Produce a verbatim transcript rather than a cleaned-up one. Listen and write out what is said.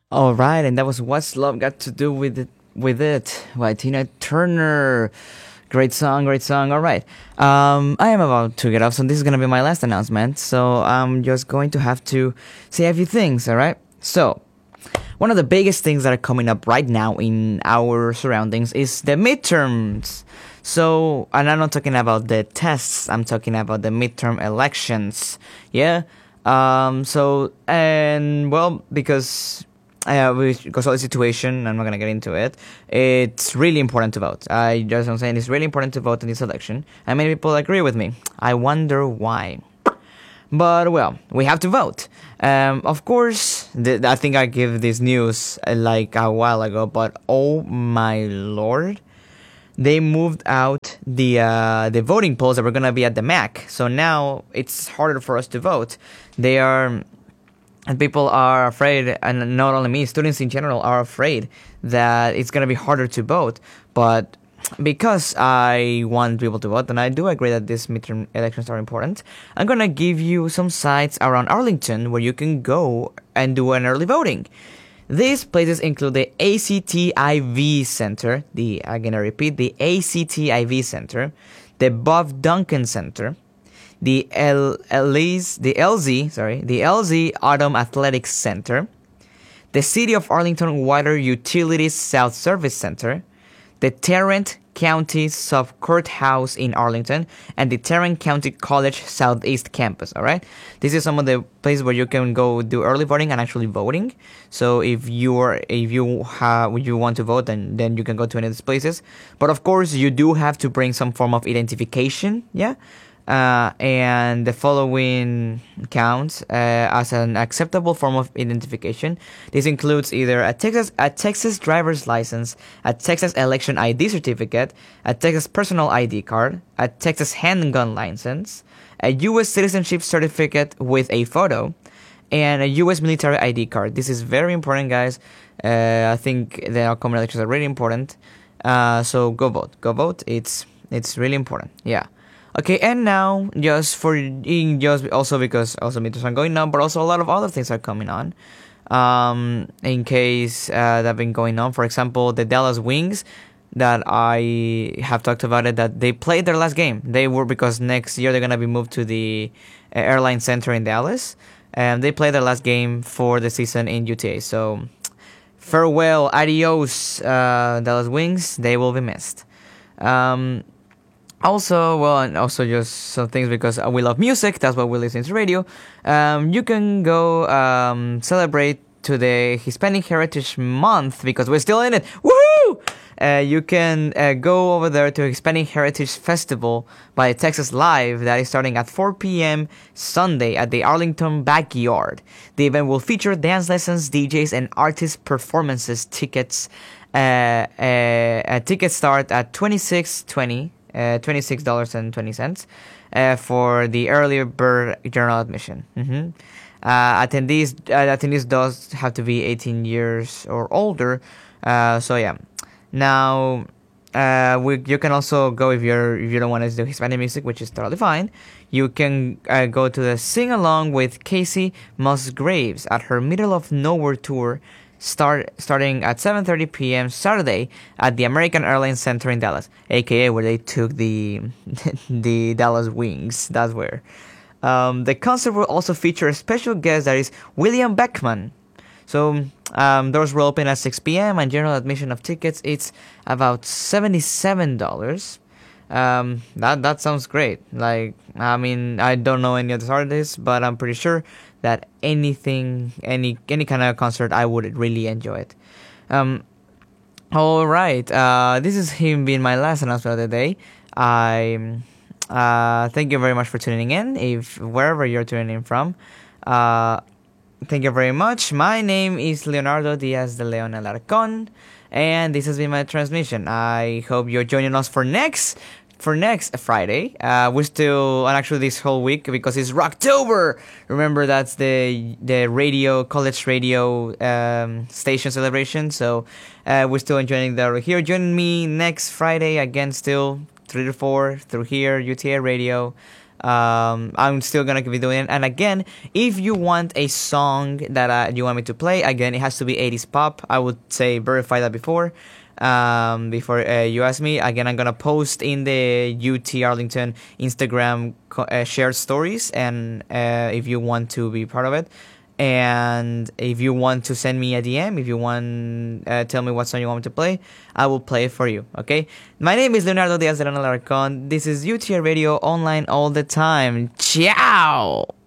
All right, and that was What's Love Got to Do with It with it by Tina Turner. Great song, great song. All right. Um, I am about to get off, so this is going to be my last announcement. So I'm just going to have to say a few things, all right? So, one of the biggest things that are coming up right now in our surroundings is the midterms. So, and I'm not talking about the tests, I'm talking about the midterm elections. Yeah? Um, so, and well, because uh, because of the situation, I'm not gonna get into it. It's really important to vote. I just I'm saying it's really important to vote in this election, and many people agree with me. I wonder why. But well, we have to vote. Um, of course, th- I think I gave this news uh, like a while ago, but oh my lord, they moved out the uh, the voting polls that were gonna be at the M A C. So now it's harder for us to vote. They are. And people are afraid, and not only me, students in general are afraid that it's going to be harder to vote. But because I want people to vote, and I do agree that these midterm elections are important, I'm going to give you some sites around Arlington where you can go and do an early voting. These places include the A C T I V Center, the again I repeat, the A C T I V Center, the Bob Duncan Center, the L- L's, the L Z, sorry, the L Z Autumn Athletics Center, the City of Arlington Water Utilities South Service Center, the Tarrant County Sub Courthouse in Arlington, and the Tarrant County College Southeast Campus. All right, this is some of the places where you can go do early voting and actually voting. So if you are if you have you want to vote, then then you can go to any of these places. But of course, you do have to bring some form of identification. Yeah. Uh, and the following counts uh, as an acceptable form of identification. This includes either a Texas a Texas driver's license, a Texas election I D certificate, a Texas personal I D card, a Texas handgun license, a U S citizenship certificate with a photo, and a U S military I D card. This is very important, guys. Uh, I think the upcoming elections are really important. Uh, so go vote. Go vote. It's it's really important. Yeah. Okay, and now just for in just also because also midterms are going on, but also a lot of other things are coming on. Um, in case uh, that have been going on, for example, the Dallas Wings that I have talked about it that they played their last game. They were because next year they're gonna be moved to the uh, Airline Center in Dallas, and they played their last game for the season in U T A. So farewell, adios, uh, Dallas Wings. They will be missed. Um, Also, well, and also just some things because we love music. That's why we listen to radio. Um, you can go um, celebrate to the Hispanic Heritage Month because we're still in it. Woohoo! Uh, you can uh, go over there to Hispanic Heritage Festival by Texas Live that is starting at four p.m. Sunday at the Arlington Backyard. The event will feature dance lessons, D Js, and artist performances. Tickets uh, uh, uh, tickets start at twenty-six twenty. Uh, twenty-six dollars and twenty cents uh, for the earlier bird general admission. Mm-hmm. Uh, attendees uh, attendees does have to be eighteen years or older. Uh, so yeah. Now, uh, we, you can also go if you're if you don't want to do Hispanic music, which is totally fine. You can uh, go to the Sing Along with Casey Musgraves at her Middle of Nowhere tour. Start starting at seven thirty p.m. Saturday at the American Airlines Center in Dallas, aka where they took the the Dallas Wings. That's where. Um, the concert will also feature a special guest that is William Beckman. So um, doors will open at six p.m. and general admission of tickets it's about seventy-seven dollars. Um, that that sounds great. Like I mean, I don't know any other artists, but I'm pretty sure that anything, any any kind of concert, I would really enjoy it. Um, all right. Uh, this is him being my last announcement of the day. I uh, thank you very much for tuning in. If wherever you're tuning in from, uh, thank you very much. My name is Leonardo Diaz de Leon Alarcon, and this has been my transmission. I hope you're joining us for next. For next Friday, uh, we're still, and actually this whole week because it's Rocktober. Remember that's the the radio college radio um, station celebration. So uh, we're still enjoying that here. Join me next Friday again, still three to four through here U T A Radio. Um, I'm still gonna be doing it. And again, if you want a song that uh, you want me to play, again, it has to be eighties pop. I would say verify that before. Um, before uh, you ask me, again, I'm gonna post in the U T Arlington Instagram uh, shared stories, and uh, if you want to be part of it, and if you want to send me a D M, if you want, uh, tell me what song you want me to play, I will play it for you. Okay. My name is Leonardo Diaz de Alarcon. This is U T R Radio online all the time. Ciao.